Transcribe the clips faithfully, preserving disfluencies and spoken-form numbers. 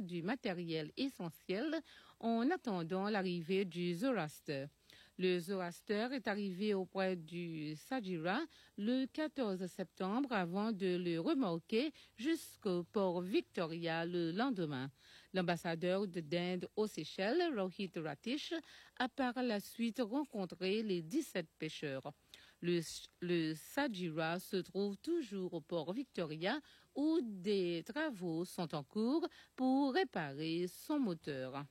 du matériel essentiel en attendant l'arrivée du Zoroaster. Le Zoroaster est arrivé auprès du Sajira le quatorze septembre avant de le remorquer jusqu'au port Victoria le lendemain. L'ambassadeur de d'Inde aux Seychelles, Rohit Ratish, a par la suite rencontré les dix-sept pêcheurs. Le, le Sajira se trouve toujours au port Victoria où des travaux sont en cours pour réparer son moteur.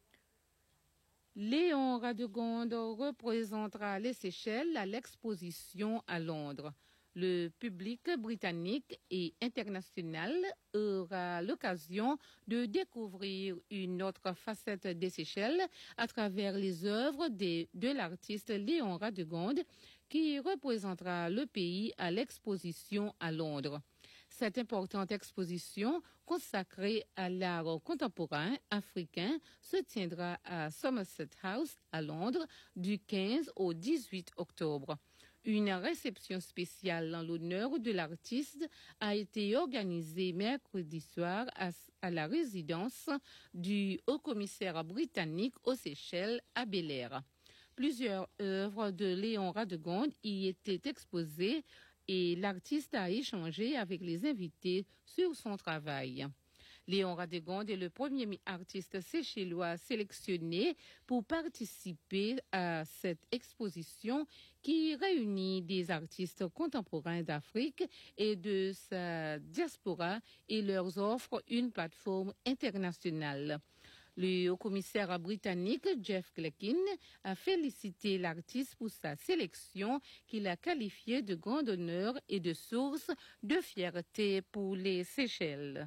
Léon Radegonde représentera les Seychelles à l'exposition à Londres. Le public britannique et international aura l'occasion de découvrir une autre facette des Seychelles à travers les œuvres de, de l'artiste Léon Radegonde qui représentera le pays à l'exposition à Londres. Cette importante exposition consacrée à l'art contemporain africain se tiendra à Somerset House à Londres du quinze au dix-huit octobre. Une réception spéciale en l'honneur de l'artiste a été organisée mercredi soir à, à la résidence du haut-commissaire britannique aux Seychelles à Bel-Air. Plusieurs œuvres de Léon Radegonde y étaient exposées et l'artiste a échangé avec les invités sur son travail. Léon Radegonde est le premier artiste séchellois sélectionné pour participer à cette exposition qui réunit des artistes contemporains d'Afrique et de sa diaspora et leur offre une plateforme internationale. Le haut-commissaire britannique Jeff Gleckin a félicité l'artiste pour sa sélection qu'il a qualifiée de grand honneur et de source de fierté pour les Seychelles.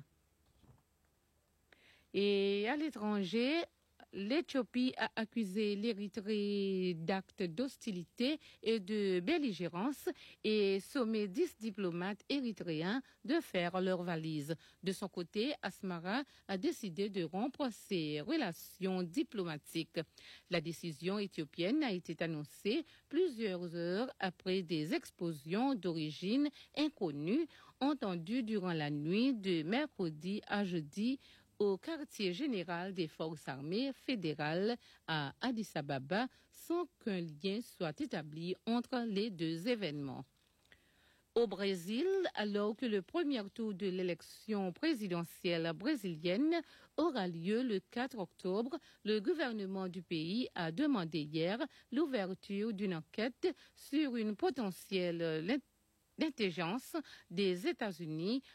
Et à l'étranger, l'Éthiopie a accusé l'Érythrée d'actes d'hostilité et de belligérance et sommé dix diplomates érythréens de faire leurs valises. De son côté, Asmara a décidé de rompre ses relations diplomatiques. La décision éthiopienne a été annoncée plusieurs heures après des explosions d'origine inconnue entendues durant la nuit de mercredi à jeudi au quartier général des forces armées fédérales à Addis Ababa sans qu'un lien soit établi entre les deux événements. Au Brésil, alors que le premier tour de l'élection présidentielle brésilienne aura lieu le quatre octobre, le gouvernement du pays a demandé hier l'ouverture d'une enquête sur une potentielle l'intelligence des États-Unis